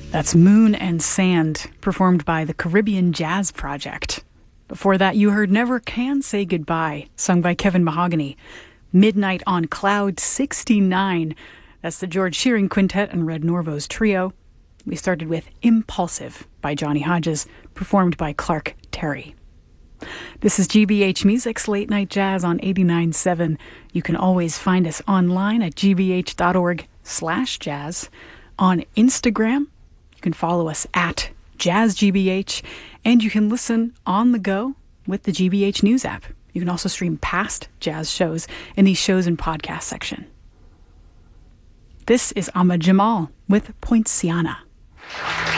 That's Moon and Sand, performed by the Caribbean Jazz Project. Before that, you heard Never Can Say Goodbye, sung by Kevin Mahogany. Midnight on Cloud 69. That's the George Shearing Quintet and Red Norvo's trio. We started with Impulsive by Johnny Hodges, performed by Clark Terry. This is GBH Music's Late Night Jazz on 89.7. You can always find us online at gbh.org/jazz. On Instagram, you can follow us at JazzGBH, and you can listen on the go with the GBH News app. You can also stream past jazz shows in the shows and podcast section. This is Ahmad Jamal with Poinciana.